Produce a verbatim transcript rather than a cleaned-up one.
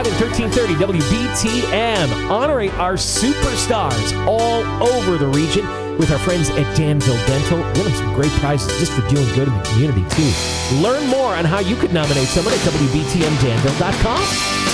thirteen thirty W B T M, honoring our superstars all over the region with our friends at Danville Dental. Winning some great prizes just for doing good in the community, too. Learn more on how you could nominate someone at W B T M Danville dot com.